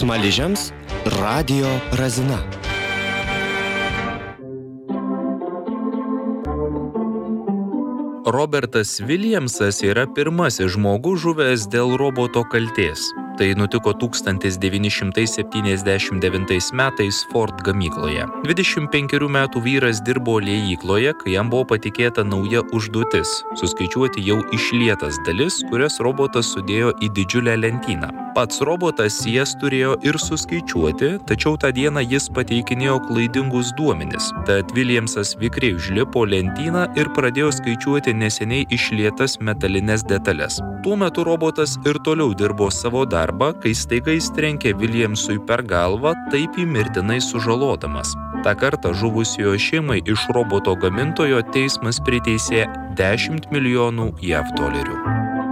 Smaližiams radijo razina. Robertas Williamsas yra pirmasis žmogus žuvęs dėl roboto kaltės. Tai nutiko 1979 metais Ford gamykloje. 25 metų vyras dirbo liejykloje, kai jam buvo patikėta nauja užduotis – suskaičiuoti jau išlietas dalis, kurias robotas sudėjo į didžiulę lentyną. Pats robotas jas turėjo ir suskaičiuoti, tačiau tą dieną jis pateikinėjo klaidingus duomenis. Tad Williamsas vikriai užlipo lentyną ir pradėjo skaičiuoti neseniai išlietas metalines detalės. Tuo metu robotas ir toliau dirbo savo darbą, kai staiga jis trenkė Williamsui per galvą, taip jį mirtinai sužalodamas. Ta kartą žuvusiojo šeimai iš roboto gamintojo teismas priteisė $10 milijonų.